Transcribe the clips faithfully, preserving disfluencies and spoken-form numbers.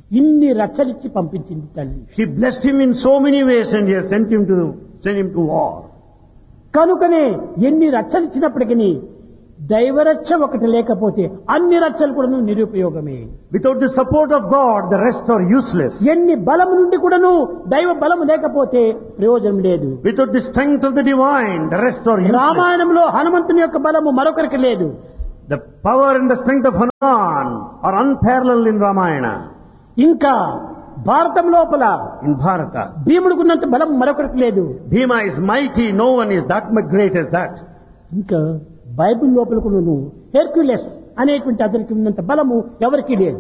ఇన్ని రచ్చలిచ్చి పంపించింది తల్లి. She blessed him in so many ways and he has sent him to sent him to war. కనుకనే ఎన్ని రచ్చలిచ్చినప్పటికీ దైవరక్ష ఒకటి లేకపోతే అన్ని రచ్చలు కూడా నిరుపయోగమే. Without the support of God, the rest are useless. ఎన్ని బలము నుండి కూడాను దైవ బలము లేకపోతే ప్రయోజనం లేదు. Without the strength of the divine, the rest are useless. రామాయణంలో హనుమంతుని యొక్క బలము మరొకరికి లేదు. The power and the strength of Hanuman are unparalleled in Ramayana. ఇంకా భారతం లోపల In Bharata, భీముడికున్నంత బలం మరొకరికి లేదు. Bhima is mighty, no one is that much great as that. ఇంకా బైబిల్ లోపల కూడాను హెర్క్యులస్ అనేటువంటి అతనికి ఉన్నంత బలము ఎవరికి లేదు.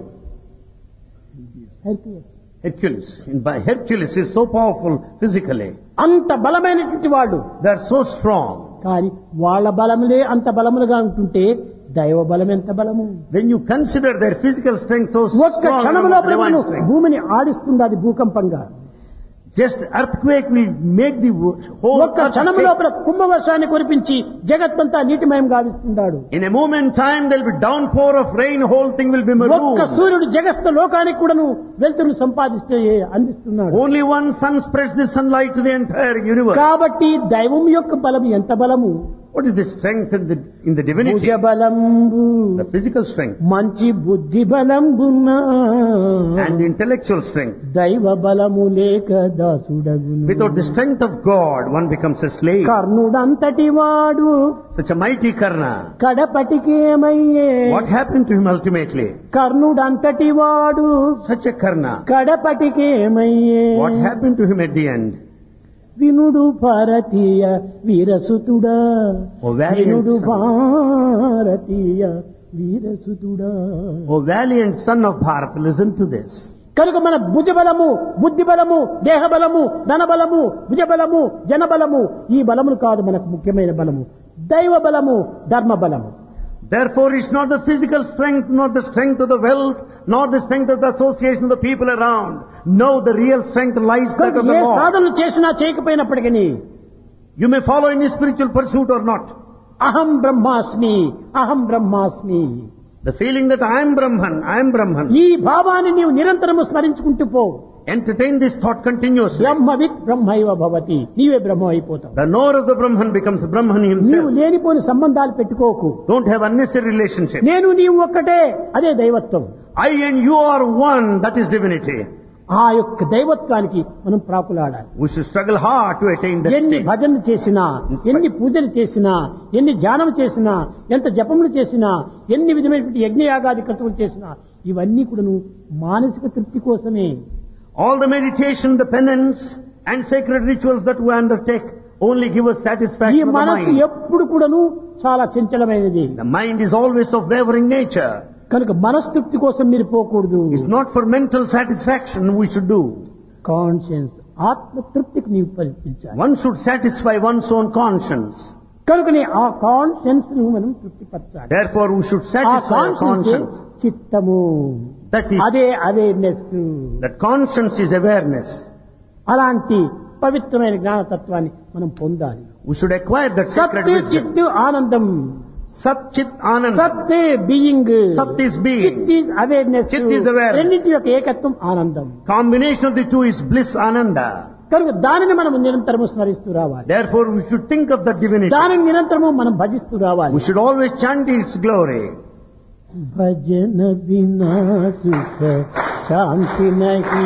Hercules Hercules, in by Hercules is so powerful physically. అంత బలమైనటువంటి వాళ్ళు, They are so strong. కానీ వాళ్ళ బలములే అంత బలములుగా ఉంటుంటే దైవ బలం ఎంత బలము. When you consider their physical strength so ఒక్క strong, క్షణము and లోపల divine strength, భూమిని ఆడిస్తుంది అది భూకంపంగా. just earthquake will make the whole ఒక్క earth క్షణము shake. లోపల కుంభవర్షాన్ని కురిపించి జగత్తంతా నీటిమయం గావిస్తున్నాడు. In a moment time there will be downpour of rain, whole thing will be ఒక్క marooned. సూర్యుడు జగస్త్ లోకానికి కూడాను వెలుతురును సంపాదిస్తే అందిస్తున్నాడు. Only one sun spreads the sunlight to the entire universe. కాబట్టి దైవం యొక్క బలం ఎంత బలము. What is the strength in the in the divinity? భుజ బలంబు The physical strength మంచి బుద్ధి బలంబున్నా and the intellectual strength. దైవ బలము లేక దాసుడగును. Without the strength of God, one becomes a slave. కర్ణుడంతటి వాడు Such a mighty Karna. కడపటికేమయ్యే. What happened to him ultimately? కర్ణుడంతటి వాడు Such a Karna. కడపటికేమయ్యే. What happened to him at the end? వినుడు భారతీయ వీరసుతుడా. O valiant వినుడు son. Bharatiya వీరసుతుడా. O valiant son of Bharat, listen to this. కనుక మన భుజ బలము, బుద్ధి బలము, దేహ బలము, ధన బలము, భుజ బలము, జన బలము, ఈ బలములు కాదు మనకు ముఖ్యమైన బలము. దైవ బలము, ధర్మ బలము. Therefore it's not the physical strength, not the strength of the wealth, nor the strength of the association of the people around. No, the real strength lies that కనుక of the ఏ Lord. సాధనలు చేసినా చేయకపోయినప్పటికీ You may follow any spiritual pursuit or not. అహం బ్రహ్మాస్మి, అహం బ్రహ్మాస్మి, The feeling that I am Brahman, I am Brahman. ఈ భావాన్ని నీవు నిరంతరము స్మరించుకుంటూ పో. Entertain this thought continuously. బ్రహ్మవిత్ బ్రహ్మైవ భవతి, నీవే బ్రహ్మ అయిపోతావు. The knower of the Brahman becomes Brahman నీవు himself. లేనిపోని సంబంధాలు పెట్టుకోకు. Don't have unnecessary relationship. నేను నీవు ఒక్కటే, అదే దైవత్వం. I and you are one, that is divinity. ఆ యొక్క దైవత్వానికి మనం ప్రాకులాడాలి. We should struggle hard to attain that ఎన్ని state. భజనలు చేసినా, ఎన్ని పూజలు చేసినా, ఎన్ని ధ్యానం చేసినా, ఎంత జపములు చేసినా, ఎన్ని విధమైనటువంటి యజ్ఞయాగాది క్రతువులు చేసినా, ఇవన్నీ కూడాను మానసిక తృప్తి కోసమే. All the meditation, the penance and sacred rituals that we undertake only give us ఈ satisfaction of the మనస్సు mind. ఎప్పుడు కూడాను చాలా చంచలమైనది. The mind is always of wavering nature. కనుక మనస్తృప్తి కోసం మీరు పోకూడదు. It's not for mental satisfaction we should do. Conscience, ఆత్మతృప్తికి నీవు పరిపించాలి. One should satisfy one's own conscience. కనుకనే ఆ కాన్షియన్స్ ను మనం తృప్తిపరచాలి. Therefore we should ఆ satisfy our కాన్షియన్స్ conscience. చిత్తము, That is, అదే awareness. that conscience is awareness. అలాంటి పవిత్రమైన జ్ఞానతత్వాన్ని మనం పొందాలి. We should acquire that sacred సత్ wisdom. చిత్ ఆనందం. Sat Chit Anand. సత్ బీయింగ్, Sat is being. చిత్ is awareness. Chit is awareness. రెండింటి యొక్క ఏకత్వం ఆనందం. Combination of the two is bliss Ananda. కనుక దానిని మనం నిరంతరము స్మరిస్తూ రావాలి. Therefore we should think of that divinity. దానిని నిరంతరము మనం భజిస్తూ రావాలి. We should always chant its glory. భజన వినా సుఖ శాంతి నహి.